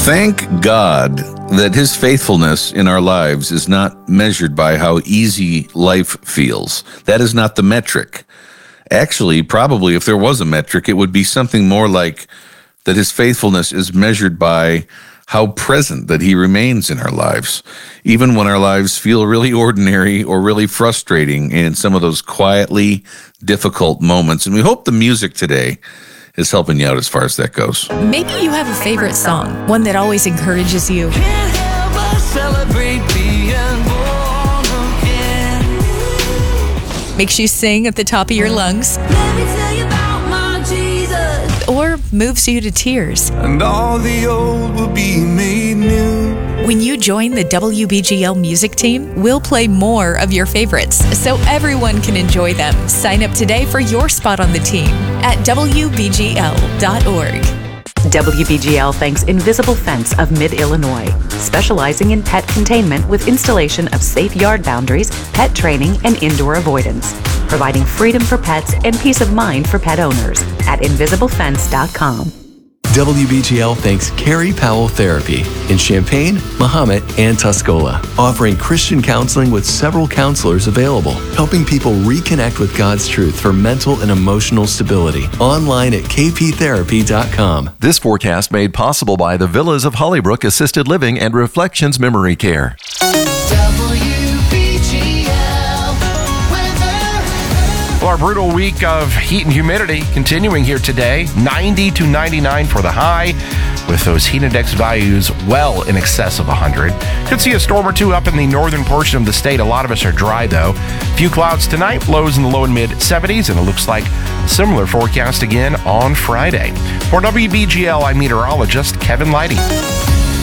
Thank God that His faithfulness in our lives is not measured by how easy life feels. That is not the metric. Actually, probably if there was a metric, it would be something more like that His faithfulness is measured by how present that He remains in our lives, even when our lives feel really ordinary or really frustrating in some of those quietly difficult moments. And we hope the music today is helping you out as far as that goes. Maybe you have a favorite song, one that always encourages you. Can't help but celebrate being born again. Makes you sing at the top of your lungs. Let me tell you about my Jesus. Or moves you to tears. And all the old will be made new. When you join the WBGL music team, we'll play more of your favorites so everyone can enjoy them. Sign up today for your spot on the team at WBGL.org. WBGL thanks Invisible Fence of Mid-Illinois, specializing in pet containment with installation of safe yard boundaries, pet training, and indoor avoidance, providing freedom for pets and peace of mind for pet owners at invisiblefence.com. WBGL thanks Carrie Powell Therapy in Champaign, Mahomet, and Tuscola, offering Christian counseling with several counselors available, helping people reconnect with God's truth for mental and emotional stability. Online at kptherapy.com. This forecast made possible by the Villas of Hollybrook Assisted Living and Reflections Memory Care. Well, our brutal week of heat and humidity continuing here today. 90 to 99 for the high, with those heat index values well in excess of 100. Could see a storm or two up in the northern portion of the state. A lot of us are dry, though. Few clouds tonight, lows in the low and mid 70s, and it looks like a similar forecast again on Friday. For WBGL, I'm meteorologist Kevin Leidy.